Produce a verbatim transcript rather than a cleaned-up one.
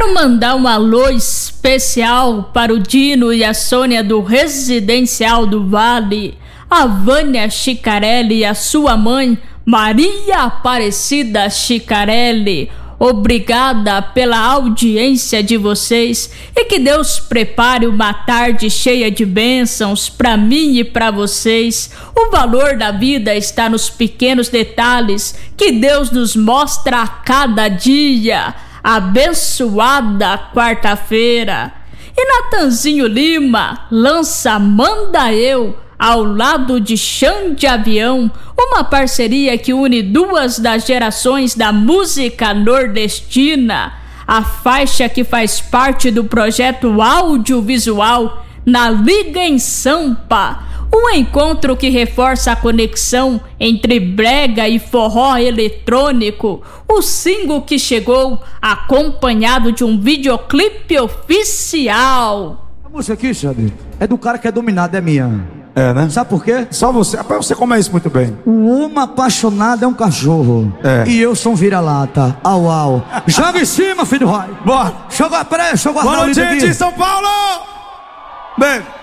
Quero mandar um alô especial para o Dino e a Sônia do Residencial do Vale, a Vânia Chicarelli e a sua mãe, Maria Aparecida Chicarelli. Obrigada pela audiência de vocês e que Deus prepare uma tarde cheia de bênçãos para mim e para vocês. O valor da vida está nos pequenos detalhes que Deus nos mostra a cada dia. Abençoada quarta-feira. E Natanzinho Lima lança Manda Eu ao lado de Xande Avião, uma parceria que une duas das gerações da música nordestina. A faixa que faz parte do projeto audiovisual Na Liga em Sampa, um encontro que reforça a conexão entre brega e forró eletrônico. O single que chegou acompanhado de um videoclipe oficial. A música aqui, Xande, é do cara que é dominado, é minha. É, né? Sabe por quê? Só você. Rapaz, você come isso muito bem. O homem apaixonado é um cachorro. É. E eu sou um vira-lata. Au, au. Joga em cima, filho do raio. Bora. Joga, peraí, deixa eu guardar Boa o noite, líder gente, aqui. São Paulo! Bem.